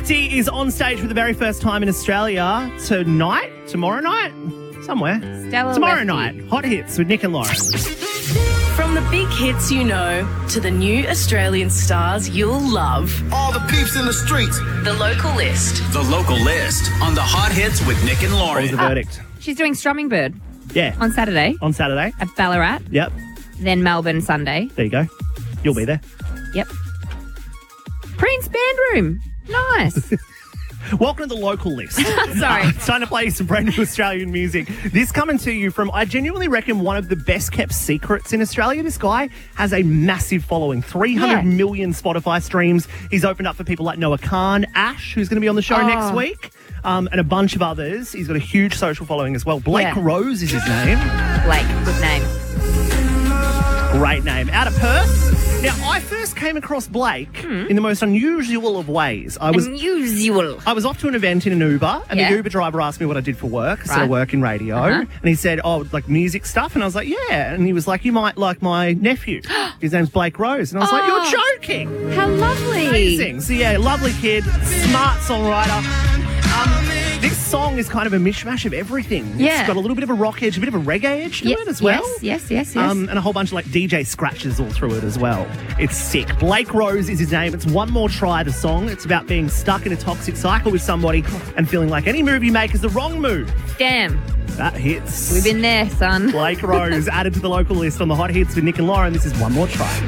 50 is on stage for the very first time in Australia tomorrow night, somewhere. Stella Tomorrow Lefty. night, Hot Hits with Nick and Lauren. From the big hits you know to the new Australian stars you'll love. All the peeps in the streets. The Local List. The Local List on the Hot Hits with Nick and What was Lauren. the verdict? She's doing Strumming Bird Yeah, on Saturday on Saturday. at Ballarat, Yep, then Melbourne Sunday. there you go. You'll be there. Yep. Prince Band Room. Nice. Welcome to the Local List. Sorry. It's time to play you some brand new Australian music. This coming to you from, I genuinely reckon, one of the best kept secrets in Australia. This guy has a massive following, 300 million Spotify streams. He's opened up for people like Noah Khan, Ash, who's going to be on the show next week, and a bunch of others. He's got a huge social following as well. Blake Rose is his name. Blake, good name. Great name. Out of Perth. Now, I first came across Blake in the most unusual of ways. I was off to an event in an Uber, and the Uber driver asked me what I did for work. I said I work in radio. And he said, like music stuff. And I was like, yeah. And he was like, you might like my nephew. His name's Blake Rose. And I was like, you're joking. How lovely. Amazing. So, yeah, lovely kid, smart songwriter. This song is kind of a mishmash of everything. Yeah. It's got a little bit of a rock edge, a bit of a reggae edge to it as well. Yes. And a whole bunch of like DJ scratches all through it as well. It's sick. Blake Rose is his name. It's One More Try, the song. It's about being stuck in a toxic cycle with somebody and feeling like any move you make is the wrong move. Damn. That hits. We've been there, son. Blake Rose added to the Local List on the Hot Hits with Nick and Lauren. This is One More Try.